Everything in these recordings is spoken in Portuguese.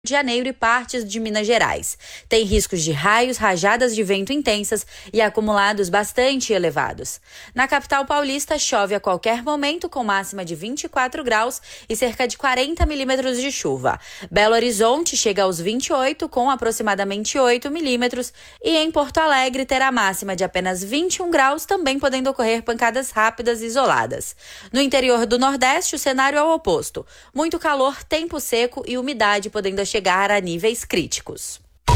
de Janeiro e partes de Minas Gerais. Tem riscos de raios, rajadas de vento intensas e acumulados bastante elevados. Na capital paulista, chove a qualquer momento, com máxima de 24 graus e cerca de 40 milímetros de chuva. Belo Horizonte chega aos 28, com aproximadamente 8 milímetros, e em Porto Alegre terá máxima de apenas 21 graus, também podendo ocorrer pancadas rápidas e isoladas. No interior do Nordeste, o cenário é o oposto. Muito calor, tempo seco e umidade podendo chegar a níveis críticos.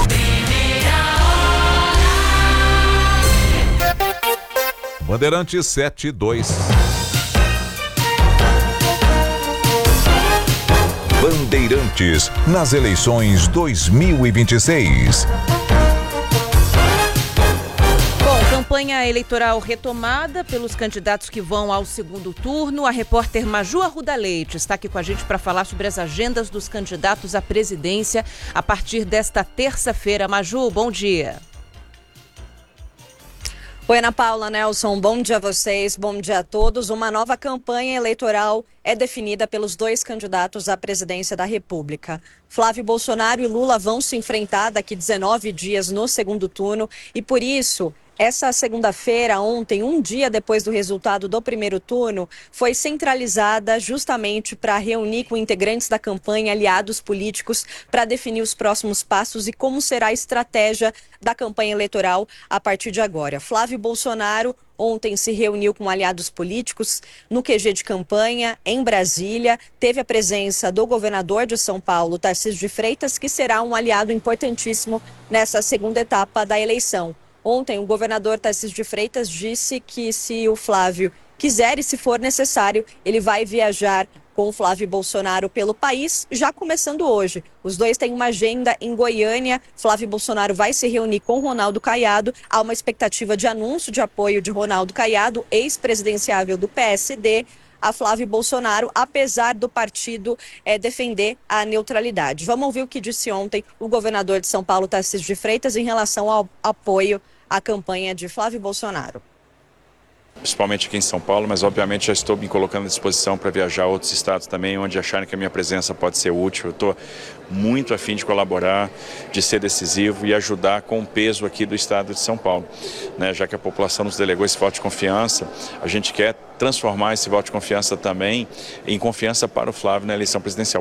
Bandeirantes 7-2. Bandeirantes nas eleições 2026. Campanha eleitoral retomada pelos candidatos que vão ao segundo turno. A repórter Maju Arruda Leite está aqui com a gente para falar sobre as agendas dos candidatos à presidência a partir desta terça-feira. Maju, bom dia. Oi, Ana Paula, Nelson, bom dia a vocês, bom dia a todos. Uma nova campanha eleitoral é definida pelos dois candidatos à presidência da República. Flávio Bolsonaro e Lula vão se enfrentar daqui 19 dias no segundo turno e, por isso, essa segunda-feira, ontem, um dia depois do resultado do primeiro turno, foi centralizada justamente para reunir com integrantes da campanha, aliados políticos, para definir os próximos passos e como será a estratégia da campanha eleitoral a partir de agora. Flávio Bolsonaro ontem se reuniu com aliados políticos no QG de campanha em Brasília. Teve a presença do governador de São Paulo, Tarcísio de Freitas, que será um aliado importantíssimo nessa segunda etapa da eleição. Ontem, o governador Tarcísio de Freitas disse que se o Flávio quiser e se for necessário, ele vai viajar com o Flávio Bolsonaro pelo país, já começando hoje. Os dois têm uma agenda em Goiânia. Flávio Bolsonaro vai se reunir com Ronaldo Caiado. Há uma expectativa de anúncio de apoio de Ronaldo Caiado, ex-presidenciável do PSD, a Flávio Bolsonaro, apesar do partido defender a neutralidade. Vamos ouvir o que disse ontem o governador de São Paulo, Tarcísio de Freitas, em relação ao apoio à campanha de Flávio Bolsonaro. Principalmente aqui em São Paulo, mas obviamente já estou me colocando à disposição para viajar a outros estados também, onde acharem que a minha presença pode ser útil. Eu estou muito afim de colaborar, de ser decisivo e ajudar com o peso aqui do estado de São Paulo. Já que a população nos delegou esse voto de confiança, a gente quer transformar esse voto de confiança também em confiança para o Flávio na eleição presidencial.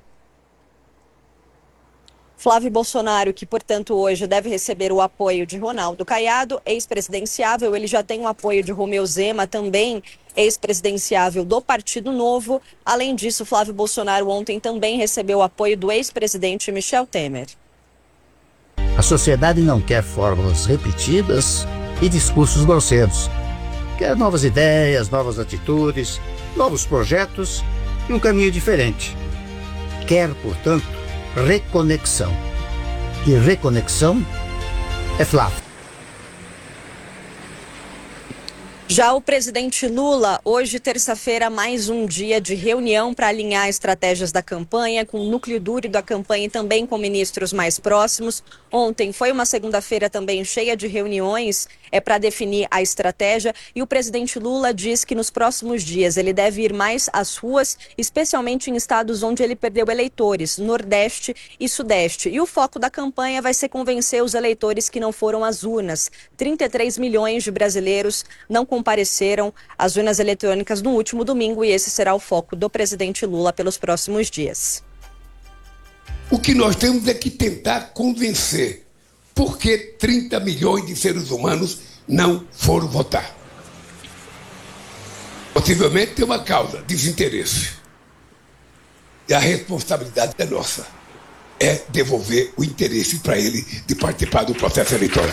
Flávio Bolsonaro, que, portanto, hoje deve receber o apoio de Ronaldo Caiado, ex-presidenciável. Ele já tem o apoio de Romeu Zema, também ex-presidenciável do Partido Novo. Além disso, Flávio Bolsonaro ontem também recebeu o apoio do ex-presidente Michel Temer. A sociedade não quer fórmulas repetidas e discursos grosseiros. Quer novas ideias, novas atitudes, novos projetos e um caminho diferente. Quer, portanto, reconexão. E reconexão é Flávio. Já o presidente Lula, hoje, terça-feira, mais um dia de reunião para alinhar estratégias da campanha, com o núcleo duro da campanha e também com ministros mais próximos. Ontem foi uma segunda-feira também cheia de reuniões para definir a estratégia, e o presidente Lula diz que nos próximos dias ele deve ir mais às ruas, especialmente em estados onde ele perdeu eleitores, Nordeste e Sudeste. E o foco da campanha vai ser convencer os eleitores que não foram às urnas. 33 milhões de brasileiros não compareceram às urnas eletrônicas no último domingo, e esse será o foco do presidente Lula pelos próximos dias. O que nós temos é que tentar convencer por que 30 milhões de seres humanos não foram votar. Possivelmente tem uma causa, desinteresse. E a responsabilidade é nossa. É devolver o interesse para ele de participar do processo eleitoral.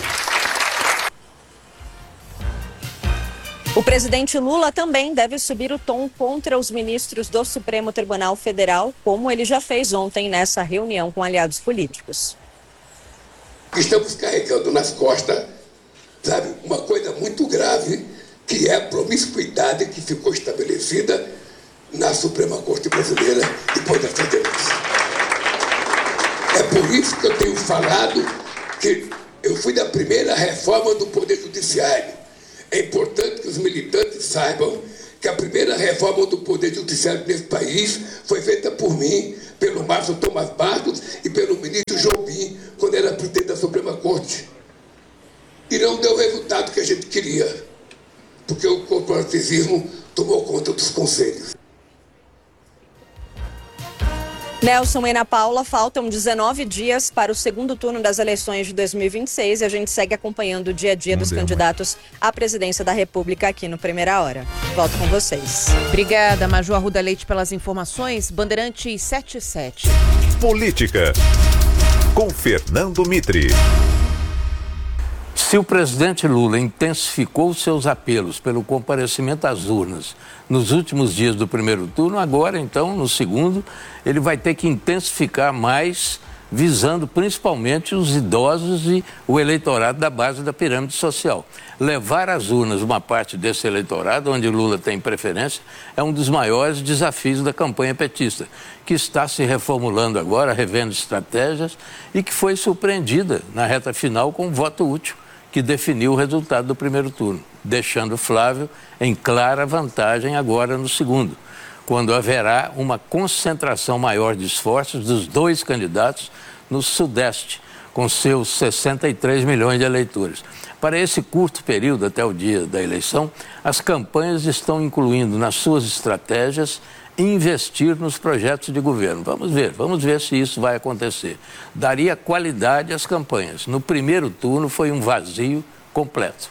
O presidente Lula também deve subir o tom contra os ministros do Supremo Tribunal Federal, como ele já fez ontem nessa reunião com aliados políticos. Estamos carregando nas costas, sabe, uma coisa muito grave, que é a promiscuidade que ficou estabelecida na Suprema Corte Brasileira depois das eleições. É por isso que eu tenho falado que eu fui da primeira reforma do Poder Judiciário. É importante que os militantes saibam que a primeira reforma do Poder Judiciário nesse país foi feita por mim, pelo Márcio Tomás Bastos e pelo ministro Jobim, quando era presidente da Suprema Corte. E não deu o resultado que a gente queria, porque o corporativismo tomou conta dos conselhos. Nelson e Ana Paula, faltam 19 dias para o segundo turno das eleições de 2026 e a gente segue acompanhando o dia a dia dos candidatos à presidência da República aqui no Primeira Hora. Volto com vocês. Obrigada, Maju Arruda Leite, pelas informações. Bandeirantes 77. Política, com Fernando Mitre. Se o presidente Lula intensificou seus apelos pelo comparecimento às urnas nos últimos dias do primeiro turno, agora, então, no segundo, ele vai ter que intensificar mais, visando principalmente os idosos e o eleitorado da base da pirâmide social. Levar às urnas uma parte desse eleitorado, onde Lula tem preferência, é um dos maiores desafios da campanha petista, que está se reformulando agora, revendo estratégias e que foi surpreendida na reta final com o voto útil, que definiu o resultado do primeiro turno, deixando Flávio em clara vantagem agora no segundo, quando haverá uma concentração maior de esforços dos dois candidatos no Sudeste, com seus 63 milhões de eleitores. Para esse curto período, até o dia da eleição, as campanhas estão incluindo nas suas estratégias investir nos projetos de governo. Vamos ver se isso vai acontecer. Daria qualidade às campanhas. No primeiro turno foi um vazio completo.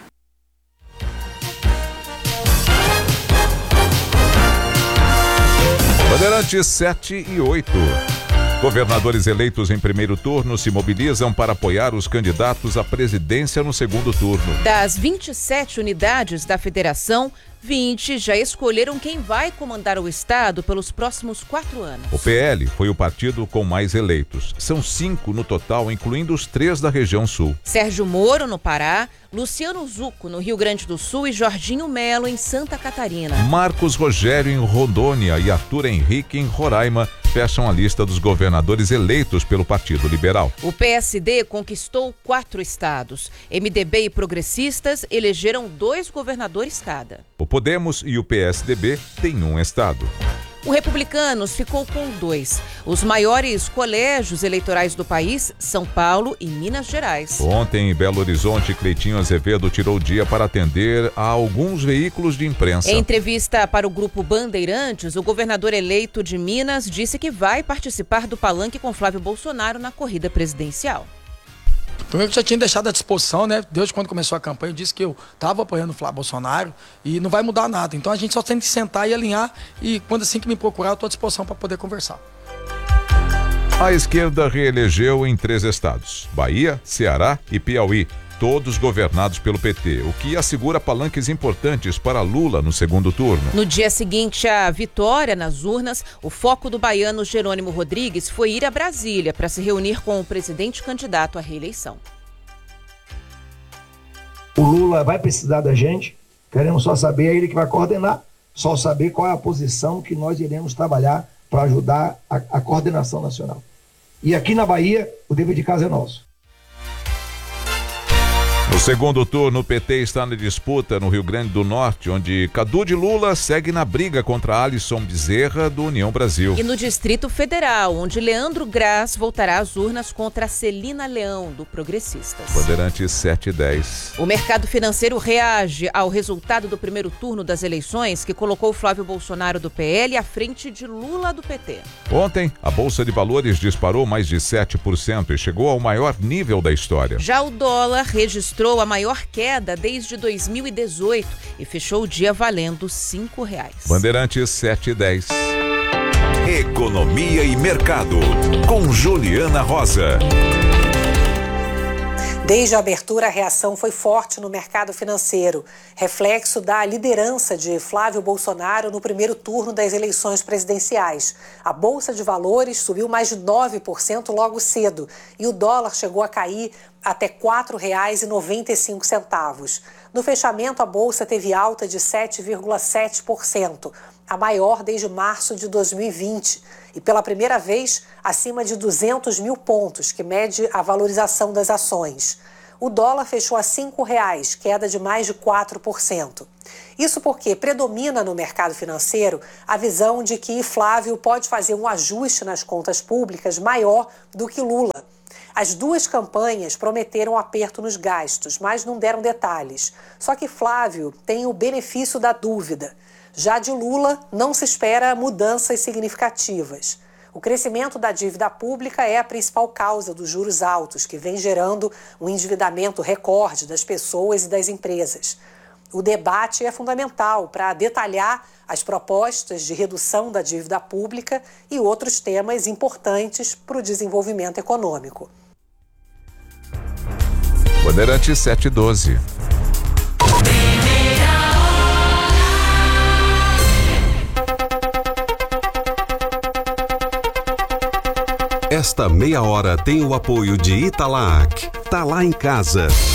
Bandeirantes 7 e 8. Governadores eleitos em primeiro turno se mobilizam para apoiar os candidatos à presidência no segundo turno. Das 27 unidades da federação, 20 já escolheram quem vai comandar o estado pelos próximos 4 anos. O PL foi o partido com mais eleitos. São 5 no total, incluindo os 3 da região sul. Sérgio Moro, no Pará, Luciano Zucco, no Rio Grande do Sul e Jorginho Melo, em Santa Catarina. Marcos Rogério, em Rondônia, e Arthur Henrique, em Roraima, fecham a lista dos governadores eleitos pelo Partido Liberal. O PSD conquistou 4 estados. MDB e progressistas elegeram 2 governadores cada. O Podemos e o PSDB têm 1 estado. O Republicanos ficou com 2. Os maiores colégios eleitorais do país, São Paulo e Minas Gerais. Ontem, em Belo Horizonte, Cleitinho Azevedo tirou o dia para atender a alguns veículos de imprensa. Em entrevista para o grupo Bandeirantes, o governador eleito de Minas disse que vai participar do palanque com Flávio Bolsonaro na corrida presidencial. Primeiro que eu já tinha deixado à disposição, né? Desde quando começou a campanha, eu disse que eu estava apoiando o Flávio Bolsonaro e não vai mudar nada. Então a gente só tem que sentar e alinhar e quando assim que me procurar, eu estou à disposição para poder conversar. A esquerda reelegeu em 3 estados, Bahia, Ceará e Piauí, todos governados pelo PT, o que assegura palanques importantes para Lula no segundo turno. No dia seguinte à vitória nas urnas, o foco do baiano Jerônimo Rodrigues foi ir a Brasília para se reunir com o presidente candidato à reeleição. O Lula vai precisar da gente, queremos só saber, é ele que vai coordenar, só saber qual é a posição que nós iremos trabalhar para ajudar a coordenação nacional. E aqui na Bahia, o dever de casa é nosso. No segundo turno, o PT está na disputa no Rio Grande do Norte, onde Cadu de Lula segue na briga contra Alisson Bezerra, do União Brasil. E no Distrito Federal, onde Leandro Graz voltará às urnas contra Celina Leão, do Progressistas. Bandeirantes 7 e 10. O mercado financeiro reage ao resultado do primeiro turno das eleições, que colocou Flávio Bolsonaro, do PL, à frente de Lula, do PT. Ontem, a Bolsa de Valores disparou mais de 7% e chegou ao maior nível da história. Já o dólar registrou a maior queda desde 2018 e fechou o dia valendo R$5. Bandeirantes 7 e 10. Economia e Mercado, com Juliana Rosa. Desde a abertura, a reação foi forte no mercado financeiro, reflexo da liderança de Flávio Bolsonaro no primeiro turno das eleições presidenciais. A Bolsa de Valores subiu mais de 9% logo cedo e o dólar chegou a cair até R$ 4,95. No fechamento, a Bolsa teve alta de 7,7%, a maior desde março de 2020, e pela primeira vez acima de 200 mil pontos, que mede a valorização das ações. O dólar fechou a R$ 5,00, queda de mais de 4%. Isso porque predomina no mercado financeiro a visão de que Flávio pode fazer um ajuste nas contas públicas maior do que Lula. As duas campanhas prometeram aperto nos gastos, mas não deram detalhes. Só que Flávio tem o benefício da dúvida. Já de Lula, não se espera mudanças significativas. O crescimento da dívida pública é a principal causa dos juros altos, que vem gerando um endividamento recorde das pessoas e das empresas. O debate é fundamental para detalhar as propostas de redução da dívida pública e outros temas importantes para o desenvolvimento econômico. Bandeirante 712. Esta meia hora tem o apoio de Italac. Tá lá em casa.